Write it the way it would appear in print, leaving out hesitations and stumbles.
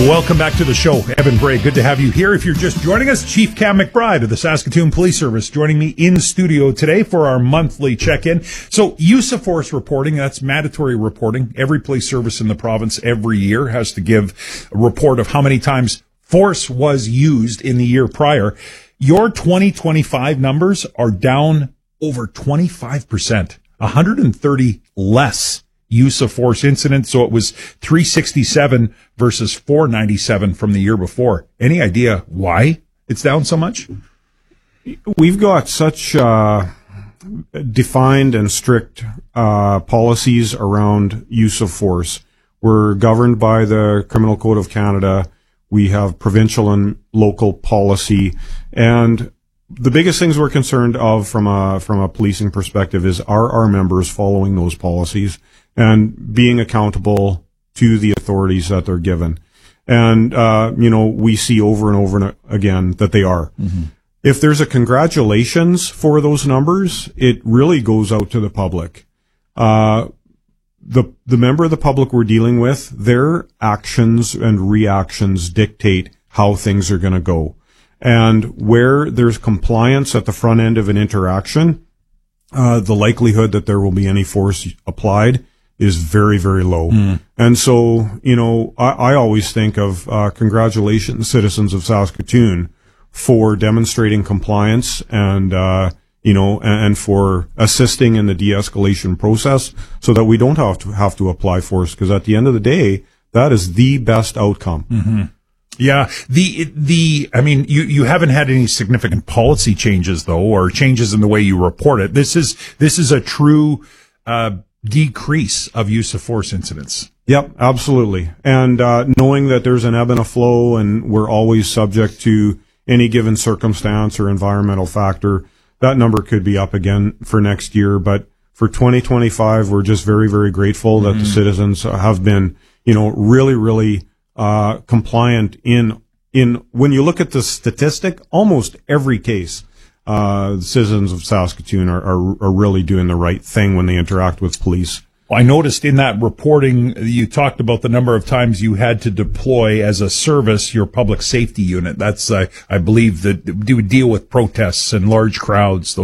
Welcome back to the show. Evan Bray, good to have you here. If you're just joining us, Chief Cam McBride of the Saskatoon Police Service joining me in studio today for our monthly check-in. So use of force reporting, that's mandatory reporting. Every police service in the province every year has to give a report of how many times force was used in the year prior. Your 2025 numbers are down over 25%, 130 less use of force incidents. So it was 367 versus 497 from the year before. Any idea why it's down so much? We've got such defined and strict policies around use of force. We're governed by the Criminal Code of Canada. We have provincial and local policy, and the biggest things we're concerned of from a policing perspective is, are our members following those policies and being accountable to the authorities that they're given. And, we see over and over again that they are. Mm-hmm. If there's a congratulations for those numbers, it really goes out to the public. The member of the public we're dealing with, their actions and reactions dictate how things are going to go. And where there's compliance at the front end of an interaction, the likelihood that there will be any force applied is very, very low. Mm. And so, I always think of congratulations, citizens of Saskatoon, for demonstrating compliance and, and for assisting in the de-escalation process so that we don't have to apply force, because at the end of the day, that is the best outcome. Mm-hmm. Yeah. You haven't had any significant policy changes though, or changes in the way you report it. This is a true, decrease of use of force incidents. Yep, absolutely. And, knowing that there's an ebb and a flow and we're always subject to any given circumstance or environmental factor, that number could be up again for next year. But for 2025, we're just very, very grateful that the citizens have been, really, really, compliant in when you look at the statistic, almost every case, the citizens of Saskatoon are really doing the right thing when they interact with police. I noticed in that reporting, you talked about the number of times you had to deploy as a service your public safety unit. That's, I believe, that do deal with protests and large crowds,